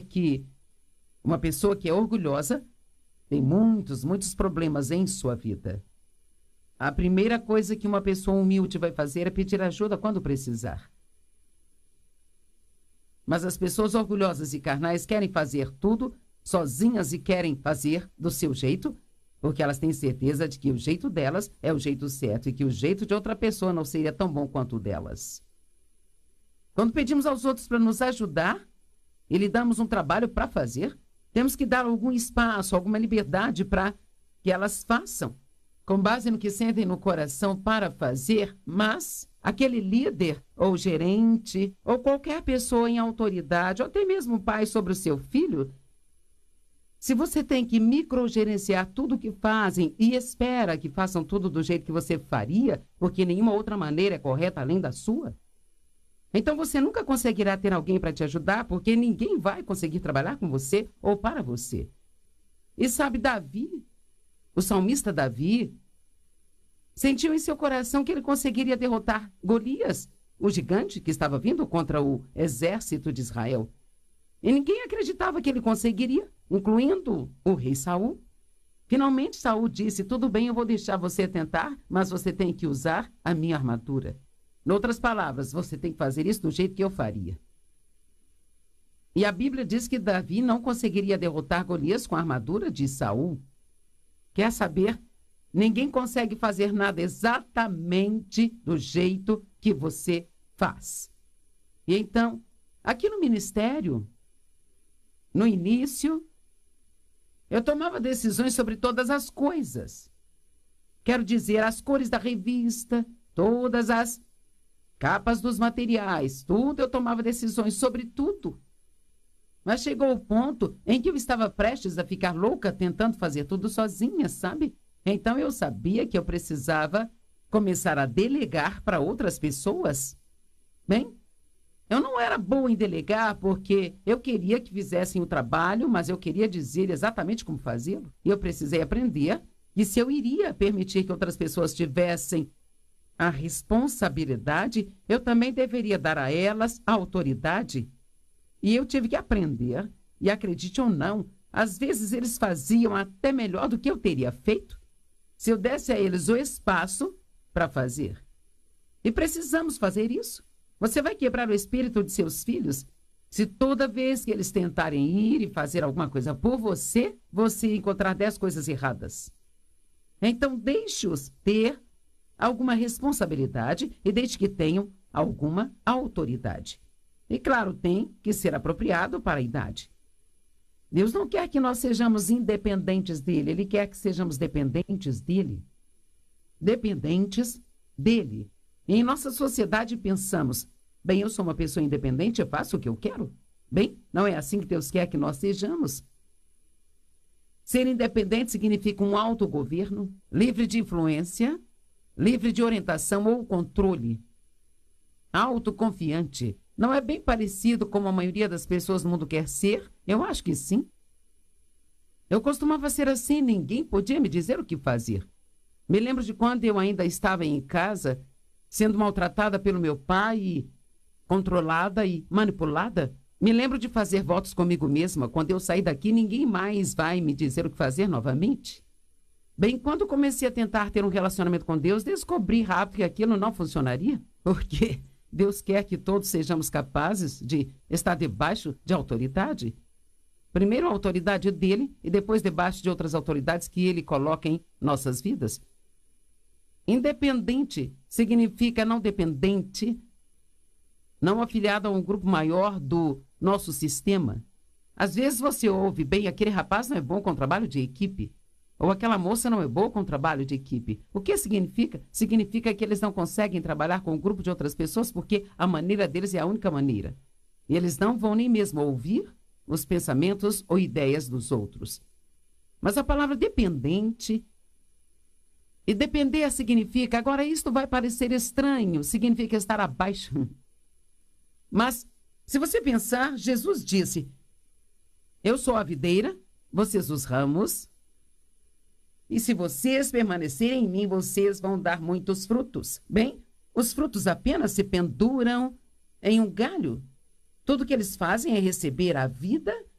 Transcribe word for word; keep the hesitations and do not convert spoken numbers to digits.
que uma pessoa que é orgulhosa tem muitos, muitos problemas em sua vida. A primeira coisa que uma pessoa humilde vai fazer é pedir ajuda quando precisar. Mas as pessoas orgulhosas e carnais querem fazer tudo sozinhas e querem fazer do seu jeito, porque elas têm certeza de que o jeito delas é o jeito certo e que o jeito de outra pessoa não seria tão bom quanto o delas. Quando pedimos aos outros para nos ajudar e lhe damos um trabalho para fazer, temos que dar algum espaço, alguma liberdade para que elas façam, com base no que sentem no coração para fazer, mas aquele líder ou gerente ou qualquer pessoa em autoridade, ou até mesmo pai sobre o seu filho, se você tem que microgerenciar tudo o que fazem e espera que façam tudo do jeito que você faria, porque nenhuma outra maneira é correta além da sua, então você nunca conseguirá ter alguém para te ajudar, porque ninguém vai conseguir trabalhar com você ou para você. E sabe, Davi, o salmista Davi, sentiu em seu coração que ele conseguiria derrotar Golias, o gigante que estava vindo contra o exército de Israel. E ninguém acreditava que ele conseguiria, incluindo o rei Saul. Finalmente Saul disse: tudo bem, eu vou deixar você tentar, mas você tem que usar a minha armadura. Em outras palavras, você tem que fazer isso do jeito que eu faria. E a Bíblia diz que Davi não conseguiria derrotar Golias com a armadura de Saul. Quer saber? Ninguém consegue fazer nada exatamente do jeito que você faz. E então, aqui no ministério, no início, eu tomava decisões sobre todas as coisas. Quero dizer, as cores da revista, todas as capas dos materiais, tudo, eu tomava decisões sobre tudo. Mas chegou o ponto em que eu estava prestes a ficar louca tentando fazer tudo sozinha, sabe? Então eu sabia que eu precisava começar a delegar para outras pessoas. Bem, eu não era boa em delegar porque eu queria que fizessem o trabalho, mas eu queria dizer exatamente como fazê-lo. E eu precisei aprender que se eu iria permitir que outras pessoas tivessem a responsabilidade, eu também deveria dar a elas a autoridade. E eu tive que aprender, e acredite ou não, às vezes eles faziam até melhor do que eu teria feito se eu desse a eles o espaço para fazer. E precisamos fazer isso. Você vai quebrar o espírito de seus filhos se toda vez que eles tentarem ir e fazer alguma coisa por você, você encontrar dez coisas erradas. Então deixe-os ter alguma responsabilidade e desde que tenham alguma autoridade. E claro, tem que ser apropriado para a idade. Deus não quer que nós sejamos independentes dele, ele quer que sejamos dependentes dele. Dependentes dele. E em nossa sociedade pensamos, bem, eu sou uma pessoa independente, eu faço o que eu quero. Bem, não é assim que Deus quer que nós sejamos. Ser independente significa um autogoverno, livre de influência, livre de orientação ou controle. Autoconfiante. Não é bem parecido como a maioria das pessoas no mundo quer ser? Eu acho que sim. Eu costumava ser assim, ninguém podia me dizer o que fazer. Me lembro de quando eu ainda estava em casa, sendo maltratada pelo meu pai, e controlada e manipulada. Me lembro de fazer votos comigo mesma. Quando eu sair daqui, ninguém mais vai me dizer o que fazer novamente. Bem, quando comecei a tentar ter um relacionamento com Deus, descobri rápido que aquilo não funcionaria, porque Deus quer que todos sejamos capazes de estar debaixo de autoridade. Primeiro a autoridade dele e depois debaixo de outras autoridades que ele coloca em nossas vidas. Independente significa não dependente, não afiliado a um grupo maior do nosso sistema. Às vezes você ouve, bem, aquele rapaz não é bom com trabalho de equipe. Ou aquela moça não é boa com trabalho de equipe. O que significa? Significa que eles não conseguem trabalhar com um grupo de outras pessoas porque a maneira deles é a única maneira. E eles não vão nem mesmo ouvir os pensamentos ou ideias dos outros. Mas a palavra dependente, e depender significa, agora isto vai parecer estranho, significa estar abaixo. Mas, se você pensar, Jesus disse, eu sou a videira, vocês os ramos, e se vocês permanecerem em mim, vocês vão dar muitos frutos. Bem, os frutos apenas se penduram em um galho. Tudo que eles fazem é receber a vida